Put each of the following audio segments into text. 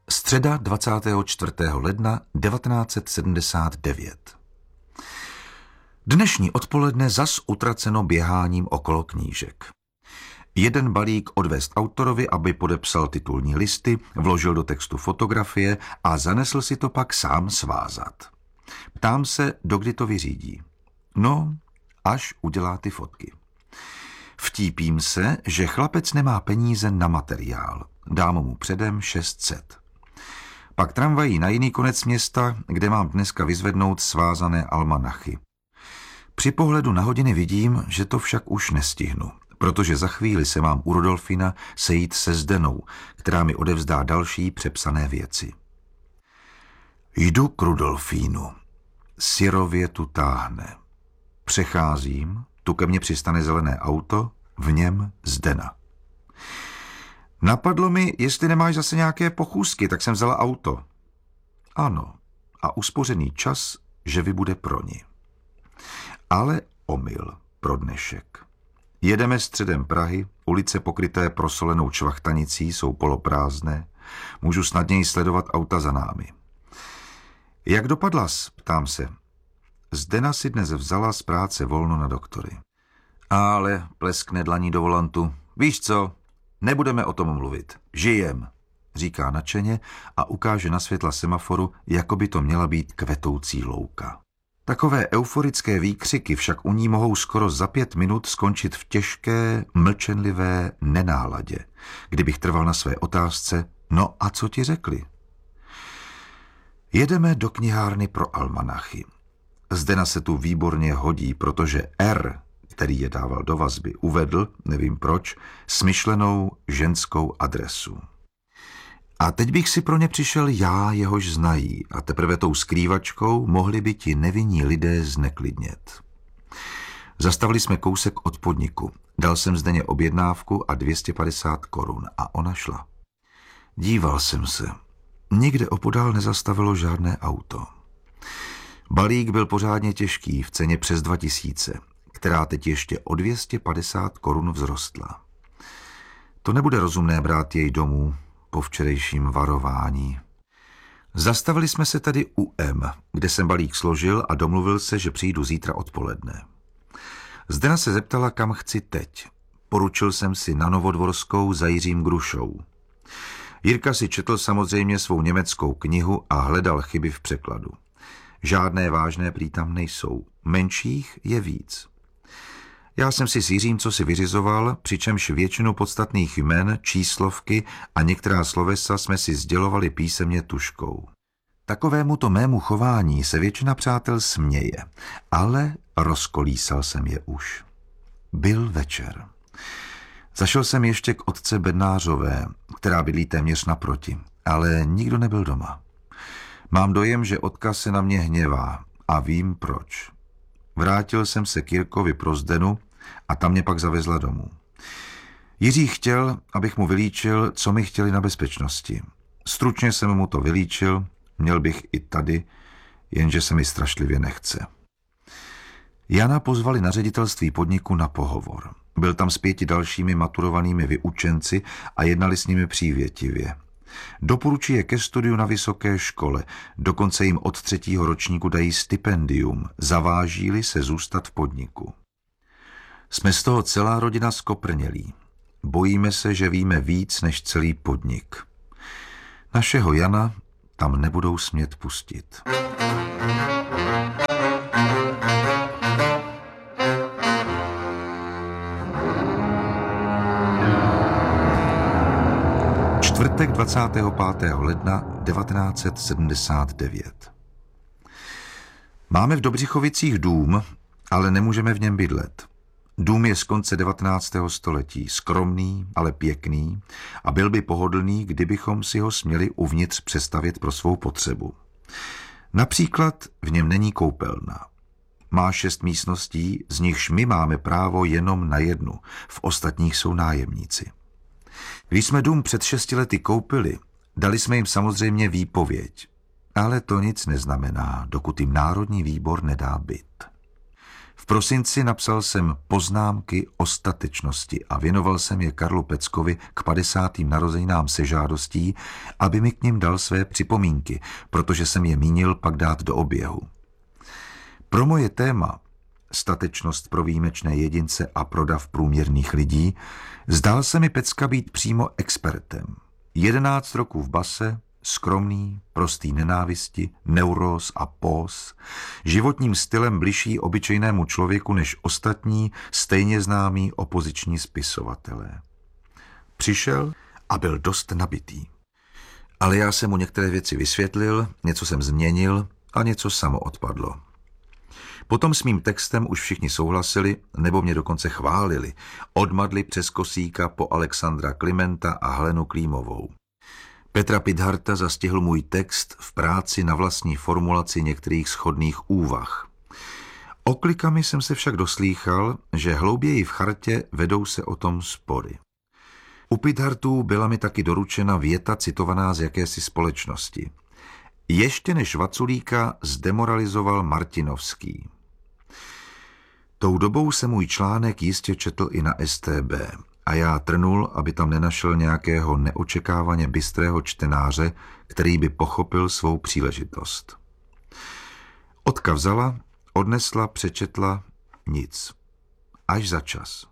Středa 24. ledna 1979. Dnešní odpoledne zas utraceno běháním okolo knížek. Jeden balík odvést autorovi, aby podepsal titulní listy, vložil do textu fotografie a zanesl si to pak sám svázat. Ptám se, dokdy to vyřídí. No, až udělá ty fotky. Vtípím se, že chlapec nemá peníze na materiál. Dám mu předem 600. Pak tramvají na jiný konec města, kde mám dneska vyzvednout svázané almanachy. Při pohledu na hodiny vidím, že to však už nestihnu, protože za chvíli se mám u Rudolfina sejít se Zdenou, která mi odevzdá další přepsané věci. Jdu k Rudolfínu. Syrově tu táhne. Přecházím, tu ke mně přistane zelené auto, v něm Zdena. Napadlo mi, jestli nemáš zase nějaké pochůzky, tak jsem vzala auto. Ano, a uspořený čas, že vybude pro ní. Ale omyl pro dnešek. Jedeme středem Prahy, ulice pokryté prosolenou čvachtanicí jsou poloprázdné, můžu snadněji sledovat auta za námi. Jak dopadlas, ptám se. Zdena si dnes vzala z práce volno na doktory. Ale pleskne dlaní do volantu. Víš co? Nebudeme o tom mluvit. Žijem, říká nadšeně a ukáže na světla semaforu, jako by to měla být kvetoucí louka. Takové euforické výkřiky však u ní mohou skoro za 5 minut skončit v těžké, mlčenlivé nenáladě, kdybych trval na své otázce, no a co ti řekli? Jedeme do knihárny pro almanachy. Zdena se tu výborně hodí, protože R, který je dával do vazby, uvedl, nevím proč, smyšlenou ženskou adresu. A teď bych si pro ně přišel já, jehož znají, a teprve tou skrývačkou mohli by ti nevinní lidé zneklidnět. Zastavili jsme kousek od podniku. Dal jsem Zdeně objednávku a 250 korun a ona šla. Díval jsem se. Nikde opodál nezastavilo žádné auto. Balík byl pořádně těžký, v ceně přes 2000, která teď ještě o 250 korun vzrostla. To nebude rozumné brát jej domů po včerejším varování. Zastavili jsme se tady u M, kde jsem balík složil a domluvil se, že přijdu zítra odpoledne. Zdena se zeptala, kam chci teď. Poručil jsem si na Novodvorskou za Jiřím Grušou. Jirka si četl samozřejmě svou německou knihu a hledal chyby v překladu. Žádné vážné prý tam nejsou, menších je víc. Já jsem si s Jiřím co si vyřizoval, přičemž většinu podstatných jmen, číslovky a některá slovesa jsme si sdělovali písemně tužkou. Takovému to mému chování se většina přátel směje, ale rozkolísal jsem je už. Byl večer. Zašel jsem ještě k otce Bednářové, která bydlí téměř naproti, ale nikdo nebyl doma. Mám dojem, že Otka se na mě hněvá a vím proč. Vrátil jsem se k Jirkovi pro Zdenu a tam mě pak zavezla domů. Jiří chtěl, abych mu vylíčil, co mi chtěli na bezpečnosti. Stručně jsem mu to vylíčil, měl bych i tady, jenže se mi strašlivě nechce. Jana pozvali na ředitelství podniku na pohovor. Byl tam s 5 dalšími maturovanými vyučenci a jednali s nimi přívětivě. Doporučí je ke studiu na vysoké škole, dokonce jim od 3. ročníku dají stipendium, zaváží-li se zůstat v podniku. Jsme z toho celá rodina skoprnělí. Bojíme se, že víme víc než celý podnik. Našeho Jana tam nebudou smět pustit. Čtvrtek 25. ledna 1979. Máme v Dobřichovicích dům, ale nemůžeme v něm bydlet. Dům je z konce 19. století, skromný, ale pěkný a byl by pohodlný, kdybychom si ho směli uvnitř přestavět pro svou potřebu. Například v něm není koupelna. Má 6 místností, z nichž my máme právo jenom na 1, v ostatních jsou nájemníci. Když jsme dům před 6 lety koupili, dali jsme jim samozřejmě výpověď, ale to nic neznamená, dokud jim Národní výbor nedá byt. V prosinci napsal jsem poznámky o statečnosti a věnoval jsem je Karlu Peckovi k 50. narozeninám se žádostí, aby mi k nim dal své připomínky, protože jsem je mínil pak dát do oběhu. Pro moje téma statečnost pro výjimečné jedince a prodav průměrných lidí zdál se mi Pecka být přímo expertem. 11 roků v base, skromný, prostý nenávisti, neuróz a pós, životním stylem bližší obyčejnému člověku než ostatní, stejně známí opoziční spisovatelé. Přišel a byl dost nabitý. Ale já jsem mu některé věci vysvětlil, něco jsem změnil a něco samo odpadlo. Potom s mým textem už všichni souhlasili, nebo mě dokonce chválili, od Madly přes Kosíka po Alexandra Klimenta a Helenu Klímovou. Petra Pithardta zastihl můj text v práci na vlastní formulaci některých shodných úvah. Oklikami jsem se však doslýchal, že hlouběji v chartě vedou se o tom spory. U Pithardtů byla mi taky doručena věta citovaná z jakési společnosti. Ještě než Vaculíka zdemoralizoval Martinovský. Tou dobou se můj článek jistě četl i na STB a já trnul, aby tam nenašel nějakého neočekávaně bystrého čtenáře, který by pochopil svou příležitost. Odka vzala, odnesla, přečetla, nic. Až za čas.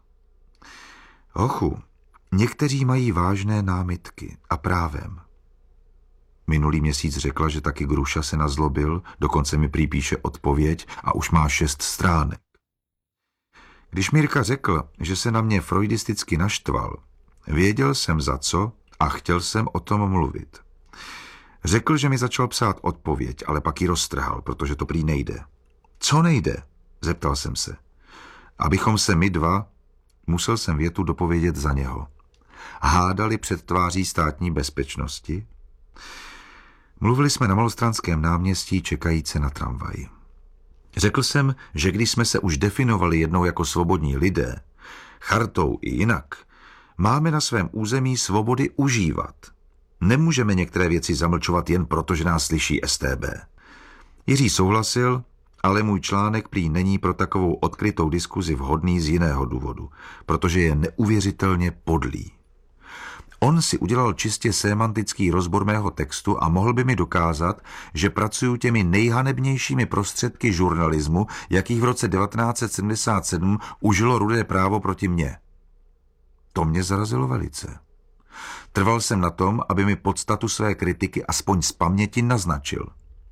Hochu, někteří mají vážné námitky a právem. Minulý měsíc řekla, že taky Gruša se nazlobil, dokonce mi prý píše odpověď a už má 6 stránek. Když Mirka řekl, že se na mě freudisticky naštval, věděl jsem za co a chtěl jsem o tom mluvit. Řekl, že mi začal psát odpověď, ale pak ji roztrhal, protože to prý nejde. Co nejde? Zeptal jsem se. Abychom se my dva, musel jsem větu dopovědět za něho, hádali před tváří státní bezpečnosti. Mluvili jsme na Malostranském náměstí čekajíce na tramvaj. Řekl jsem, že když jsme se už definovali jednou jako svobodní lidé, chartou i jinak, máme na svém území svobody užívat. Nemůžeme některé věci zamlčovat jen proto, že nás slyší STB. Jiří souhlasil, ale můj článek prý není pro takovou odkrytou diskuzi vhodný z jiného důvodu, protože je neuvěřitelně podlý. On si udělal čistě sémantický rozbor mého textu a mohl by mi dokázat, že pracuju těmi nejhanebnějšími prostředky žurnalismu, jakých v roce 1977 užilo Rudé právo proti mně. To mě zarazilo velice. Trval jsem na tom, aby mi podstatu své kritiky aspoň z paměti naznačil.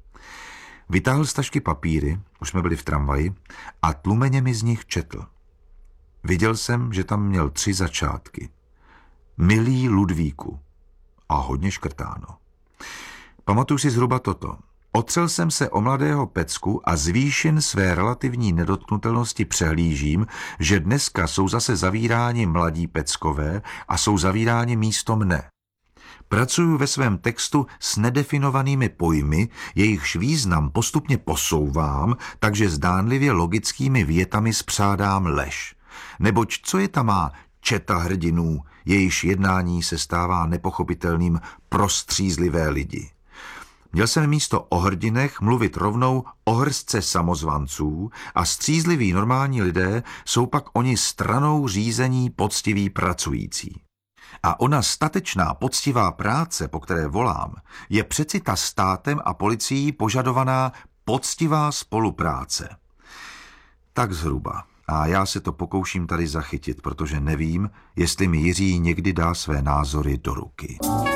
Vytáhl z tašky papíry, už jsme byli v tramvaji, a tlumeně mi z nich četl. Viděl jsem, že tam měl 3 začátky. Milý Ludvíku. A hodně škrtáno. Pamatuju si zhruba toto. Otřel jsem se o mladého Pecku a z výšin své relativní nedotknutelnosti přehlížím, že dneska jsou zase zavíráni mladí Peckové a jsou zavíráni místo mne. Pracuju ve svém textu s nedefinovanými pojmy, jejichž význam postupně posouvám, takže zdánlivě logickými větami spřádám lež. Neboť co je ta má četa hrdinů, jejíž jednání se stává nepochopitelným pro střízlivé lidi. Měl jsem místo o hrdinech mluvit rovnou o hrstce samozvanců a střízliví normální lidé jsou pak oni stranou řízení poctiví pracující. A ona statečná poctivá práce, po které volám, je přeci ta státem a policií požadovaná poctivá spolupráce. Tak zhruba. A já se to pokouším tady zachytit, protože nevím, jestli mi Jiří někdy dá své názory do ruky.